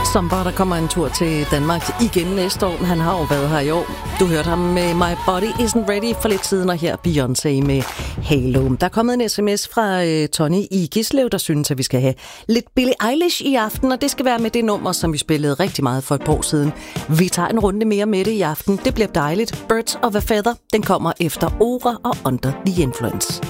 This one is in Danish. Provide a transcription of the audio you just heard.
Samba, der kommer en tur til Danmark igen næste år. Han har jo været her i år. Du hørte ham med My Body Isn't Ready for lidt siden, og her Beyoncé med Halo. Der er kommet en sms fra Tony i Gislev, der synes, at vi skal have lidt Billie Eilish i aften, og det skal være med det nummer, som vi spillede rigtig meget for et par år siden. Vi tager en runde mere med det i aften. Det bliver dejligt. Birds of a Feather, den kommer efter Aura og Under the Influence.